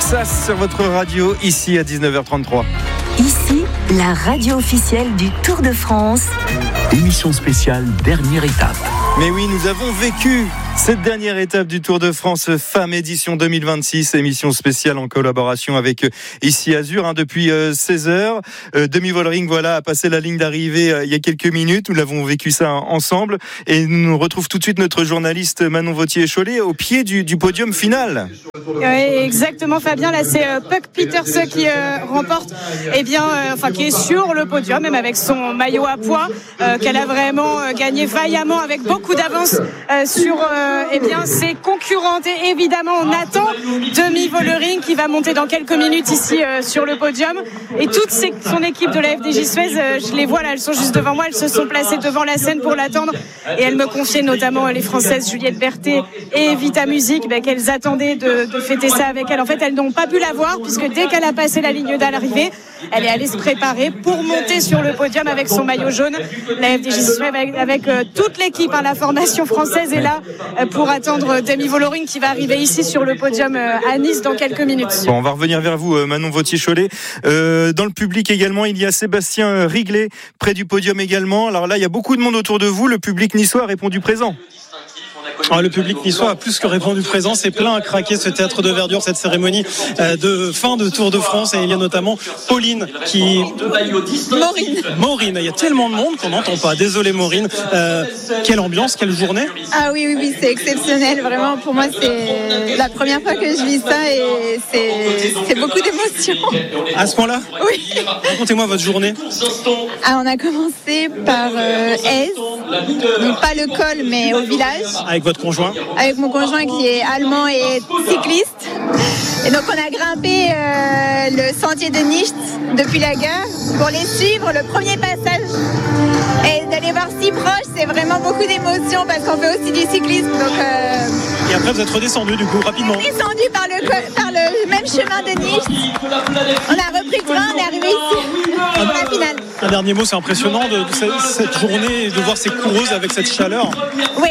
Texas sur votre radio, ici à 19h33. Ici, la radio officielle du Tour de France. Émission spéciale, dernière étape. Mais oui, nous avons vécu cette dernière étape du Tour de France Femmes édition 2026, émission spéciale en collaboration avec Ici Azur depuis 16h. Demi Vollering a passé la ligne d'arrivée il y a quelques minutes. Nous l'avons vécu ça ensemble et nous retrouve tout de suite notre journaliste Manon Vauthier-Cholet au pied du podium final. Oui, exactement Fabien, là c'est Puck Peters qui remporte, qui est sur le podium, même avec son maillot à pois qu'elle a vraiment gagné vaillamment avec beaucoup d'avance sur ses concurrentes. Et évidemment on attend Demi Vollering qui va monter dans quelques minutes ici sur le podium, et toute son équipe de la FDJ Suez, je les vois là, elles sont juste devant moi, elles se sont placées devant la scène pour l'attendre, et elles me confiaient notamment les Françaises Juliette Berthet et Vita Music qu'elles attendaient de fêter ça avec elle. En fait, elles n'ont pas pu la voir puisque dès qu'elle a passé la ligne d'arrivée, elle est allée se préparer pour monter sur le podium avec son maillot jaune. La FDJ Suez avec toute l'équipe, la formation française est là pour attendre Demi Vollering qui va arriver ici sur le podium à Nice dans quelques minutes. Bon, on va revenir vers vous Manon Vauthier-Cholet. Dans le public également, il y a Sébastien Riglet près du podium également. Alors là, il y a beaucoup de monde autour de vous. Le public niçois a répondu présent. Le public niçois a plus que répondu présent, c'est plein à craquer ce théâtre de verdure, cette cérémonie de fin de Tour de France, et il y a notamment Pauline Maureen, il y a tellement de monde qu'on n'entend pas, désolé Maureen. Quelle ambiance, quelle journée. Ah oui, c'est exceptionnel, vraiment pour moi c'est la première fois que je vis ça et c'est beaucoup d'émotions. À ce point-là? Oui. Racontez-moi votre journée. On a commencé par Aise, donc pas le col mais au village. Avec votre conjoint? Avec mon conjoint qui est allemand et cycliste. Et donc on a grimpé le sentier de Nicht depuis la gare pour les suivre, le premier passage. Et d'aller voir si proche, c'est vraiment beaucoup d'émotions parce qu'on fait aussi du cyclisme. Donc, Et après vous êtes redescendu du coup rapidement? Descendu par le même chemin de Nicht. On a repris le train, on est arrivé ici pour la finale. Un dernier mot, c'est impressionnant de cette journée, de voir ces coureuses avec cette chaleur. Oui.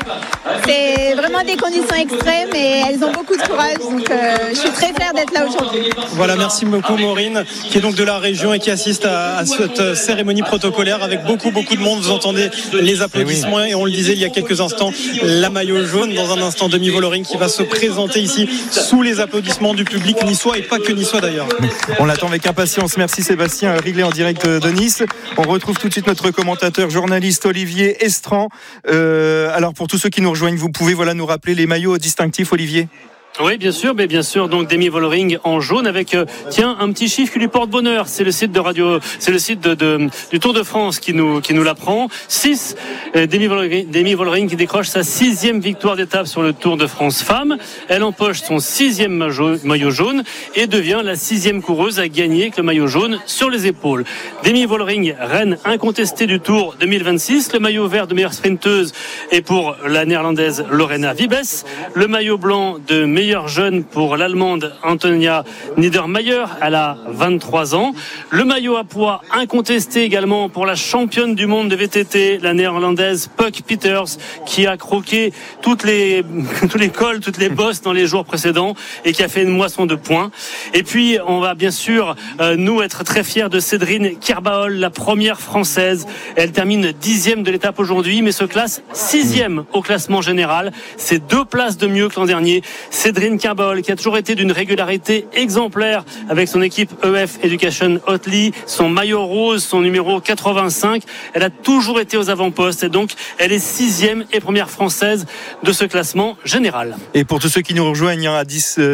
C'est vraiment des conditions extrêmes et elles ont beaucoup de courage. Donc je suis très fière d'être là aujourd'hui. Voilà, merci beaucoup Maureen, qui est donc de la région et qui assiste à cette cérémonie protocolaire avec beaucoup de monde. Vous entendez les applaudissements et on le disait il y a quelques instants, la maillot jaune. Dans un instant, Demi Vollering qui va se présenter ici sous les applaudissements du public niçois et pas que niçois d'ailleurs. On l'attend avec impatience. Merci Sébastien Riglet en direct de Nice. On retrouve tout de suite notre commentateur journaliste Olivier Estran. Alors pour tous ceux qui nous rejoignent, vous pouvez nous rappeler les maillots distinctifs, Olivier? Oui, bien sûr. Donc Demi Vollering en jaune avec un petit chiffre qui lui porte bonheur. C'est le site de radio, c'est le site du Tour de France qui nous l'apprend. 6. Demi Vollering qui décroche sa 6e victoire d'étape sur le Tour de France Femmes. Elle empoche son 6e maillot jaune et devient la 6e coureuse à gagner avec le maillot jaune sur les épaules. Demi Vollering, reine incontestée du Tour 2026. Le maillot vert de meilleure sprinteuse est pour la néerlandaise Lorena Wiebes. Le maillot blanc de meilleure jeune pour l'allemande Antonia Niedermayer, elle a 23 ans. Le maillot à pois incontesté également pour la championne du monde de VTT, la néerlandaise Puck Peters, qui a croqué tous les cols, toutes les bosses dans les jours précédents et qui a fait une moisson de points. Et puis on va bien sûr nous être très fiers de Cédrine Kerbaol, la première française. Elle termine 10e de l'étape aujourd'hui, mais se classe 6e au classement général. C'est 2 places de mieux que l'an dernier. Cédrine Kerbaol, qui a toujours été d'une régularité exemplaire avec son équipe EF Education Oatly, son maillot rose, son numéro 85. Elle a toujours été aux avant-postes et donc elle est 6e et première française de ce classement général. Et pour tous ceux qui nous rejoignent à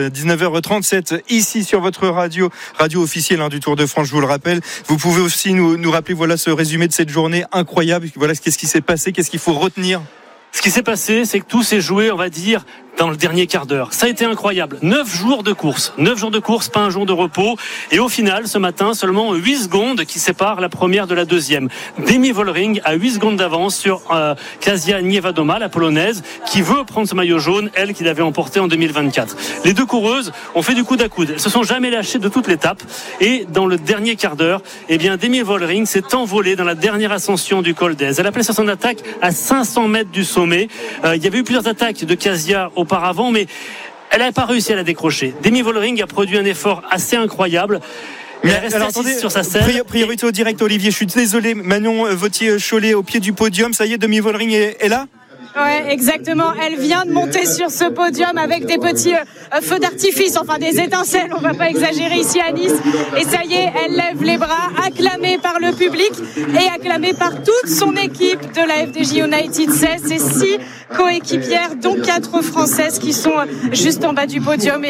19h37 ici sur votre radio officielle du Tour de France, je vous le rappelle, vous pouvez aussi nous rappeler ce résumé de cette journée incroyable. Qu'est-ce qui s'est passé, qu'est-ce qu'il faut retenir? Ce qui s'est passé, c'est que tout s'est joué, on va dire, dans le dernier quart d'heure. Ça a été incroyable. 9 jours de course, pas un jour de repos. Et au final, ce matin, seulement 8 secondes qui séparent la première de la deuxième. Demi Vollering a 8 secondes d'avance sur Kasia Niewiadoma, la polonaise, qui veut prendre ce maillot jaune, elle qui l'avait emporté en 2024. Les deux coureuses ont fait du coude à coude. Elles se sont jamais lâchées de toute l'étape. Et dans le dernier quart d'heure, Demi Vollering s'est envolée dans la dernière ascension du col d'Aise. Elle a placé son attaque à 500 mètres du sommet. Il y avait eu plusieurs attaques de Kasia auparavant, mais Elle n'a pas réussi à la décrocher. Demi Vollering a produit un effort assez incroyable. Mais alors, attendez, sur sa scène. Priorité au direct, Olivier. Je suis désolé. Manon Vauthier-Cholet au pied du podium. Ça y est, Demi Vollering est là? Ouais, exactement. Elle vient de monter sur ce podium avec des petits feux d'artifice, enfin des étincelles, on va pas exagérer ici à Nice. Et ça y est, elle lève les bras, acclamée par le public et acclamée par toute son équipe de la FDJ United 16. C'est 6 coéquipières, dont 4 Françaises qui sont juste en bas du podium.